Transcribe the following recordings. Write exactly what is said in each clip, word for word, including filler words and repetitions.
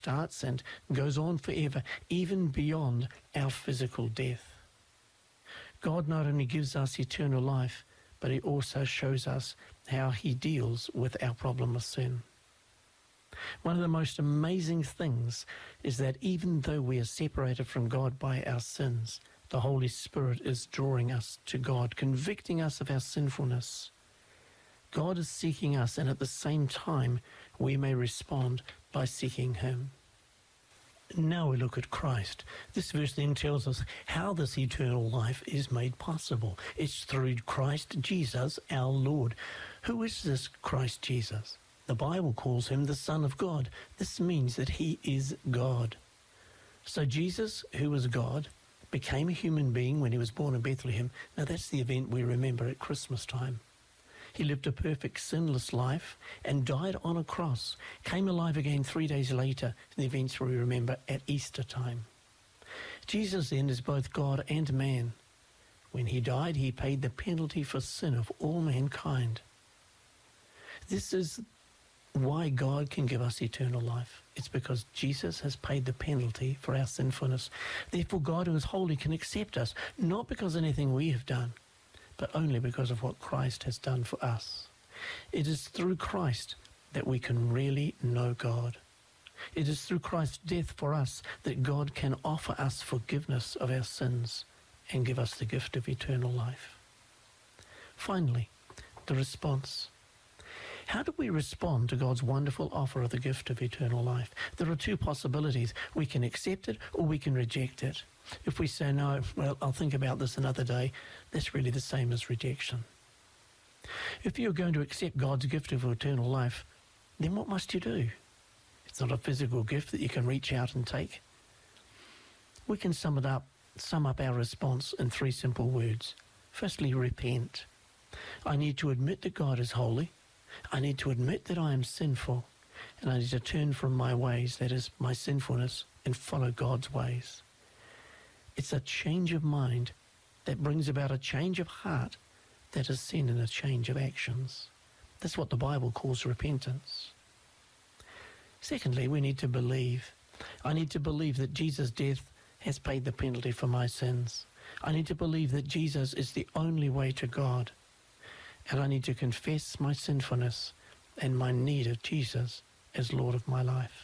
starts and goes on forever, even beyond our physical death. God not only gives us eternal life, but he also shows us how he deals with our problem of sin. One of the most amazing things is that even though we are separated from God by our sins, the Holy Spirit is drawing us to God, convicting us of our sinfulness. God is seeking us, and at the same time, we may respond by seeking him. Now we look at Christ. This verse then tells us how this eternal life is made possible. It's through Christ Jesus, our Lord. Who is this Christ Jesus? The Bible calls him the Son of God. This means that he is God. So Jesus, who was God, became a human being when he was born in Bethlehem. Now that's the event we remember at Christmas time. He lived a perfect, sinless life and died on a cross, came alive again three days later, the events we remember at Easter time. Jesus then is both God and man. When he died, he paid the penalty for sin of all mankind. This is why God can give us eternal life. It's because Jesus has paid the penalty for our sinfulness. Therefore, God, who is holy, can accept us, not because of anything we have done, but only because of what Christ has done for us. It is through Christ that we can really know God. It is through Christ's death for us that God can offer us forgiveness of our sins and give us the gift of eternal life. Finally, the response. How do we respond to God's wonderful offer of the gift of eternal life? There are two possibilities. We can accept it or we can reject it. If we say, no, well, I'll think about this another day, that's really the same as rejection. If you're going to accept God's gift of eternal life, then what must you do? It's not a physical gift that you can reach out and take. We can sum it up, sum up our response in three simple words. Firstly, repent. I need to admit that God is holy. I need to admit that I am sinful, and I need to turn from my ways, that is, my sinfulness, and follow God's ways. It's a change of mind that brings about a change of heart that is seen in a change of actions. That's what the Bible calls repentance. Secondly, we need to believe. I need to believe that Jesus' death has paid the penalty for my sins. I need to believe that Jesus is the only way to God. And I need to confess my sinfulness and my need of Jesus as Lord of my life.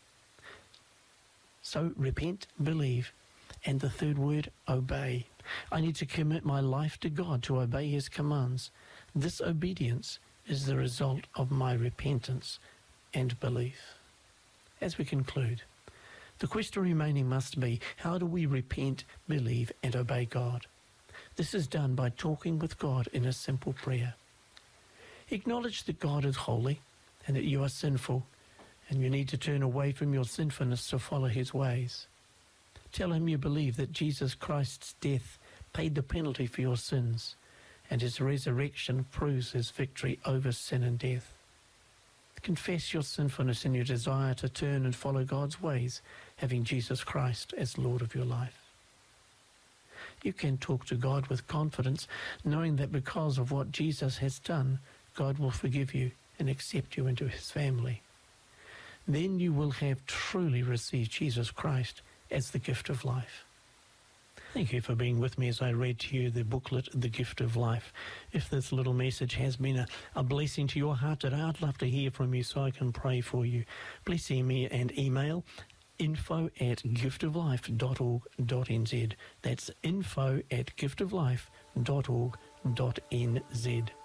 So repent, believe, and the third word, obey. I need to commit my life to God to obey his commands. This obedience is the result of my repentance and belief. As we conclude, the question remaining must be, how do we repent, believe, and obey God? This is done by talking with God in a simple prayer. Acknowledge that God is holy and that you are sinful and you need to turn away from your sinfulness to follow his ways. Tell him you believe that Jesus Christ's death paid the penalty for your sins and his resurrection proves his victory over sin and death. Confess your sinfulness and your desire to turn and follow God's ways, having Jesus Christ as Lord of your life. You can talk to God with confidence, knowing that because of what Jesus has done, God will forgive you and accept you into his family. Then you will have truly received Jesus Christ as the gift of life. Thank you for being with me as I read to you the booklet, The Gift of Life. If this little message has been a, a blessing to your heart today, I'd love to hear from you so I can pray for you. Please send me an email, info at gift of life dot org dot n z. That's info at gift of life dot org dot n z.